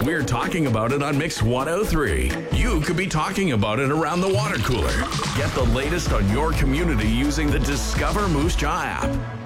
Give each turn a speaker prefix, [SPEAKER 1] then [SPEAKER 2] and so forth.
[SPEAKER 1] we're talking about it on Mix 103. You could be talking about it around the water cooler. Get the latest on your community using the Discover Moose Jaw app.